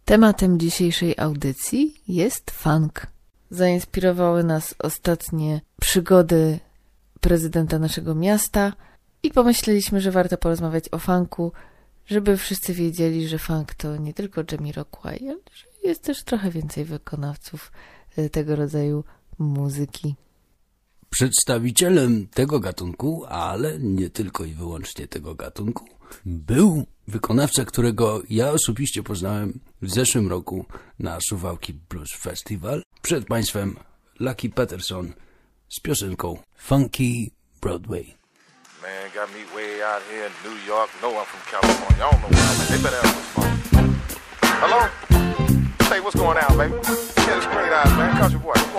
Tematem dzisiejszej audycji jest funk. Zainspirowały nas ostatnie przygody prezydenta naszego miasta i pomyśleliśmy, że warto porozmawiać o funku, żeby wszyscy wiedzieli, że funk to nie tylko Jamiroquai, ale że jest też trochę więcej wykonawców tego rodzaju muzyki. Przedstawicielem tego gatunku, ale nie tylko i wyłącznie tego gatunku, był wykonawca, którego ja osobiście poznałem w zeszłym roku na Suwałki Blues Festival. Przed państwem Lucky Peterson z piosenką Funky Broadway. Man got me way out here in New York. No, I'm from California. I don't know why. They better have some fun. Hello? Hey, what's going on, baby? Yeah, it's Green Eyes, man. Country boy.